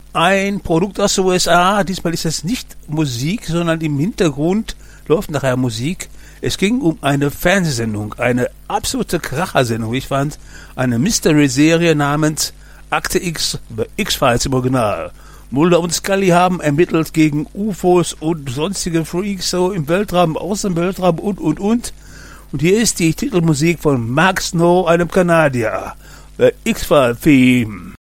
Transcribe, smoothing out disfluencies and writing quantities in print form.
ein Produkt aus den USA. Diesmal ist es nicht Musik, sondern im Hintergrund läuft nachher Musik. Es ging um eine Fernsehsendung, eine absolute Krachersendung. Ich fand eine Mystery-Serie namens Akte X, X-Files im Original. Mulder und Scully haben ermittelt gegen UFOs und sonstige Freaks so im Weltraum, aus dem Weltraum und. Und hier ist die Titelmusik von Mark Snow, einem Kanadier. The X-File Theme.